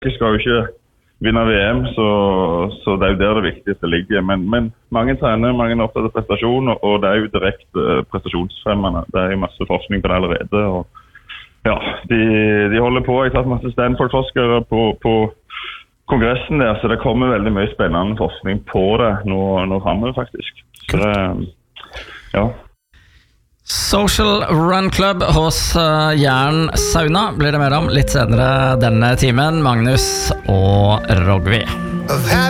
Vi skal jo ikke vinne VM, så det er jo der det viktigste ligger. Men mange trener, mange er opptatt av prestasjon, og det er jo direkte prestasjonsfremmende. Det er jo masse forskning på det allerede, og ja, de holder på. Jeg har tatt masse Stanford-forskere på kongressen der, så det kommer veldig mye spennende forskning på det nå fremover faktisk. Så det, ja. Social Run Club hos Jern Sauna blir det mer om litt senere denne timen. Magnus og Rogvi.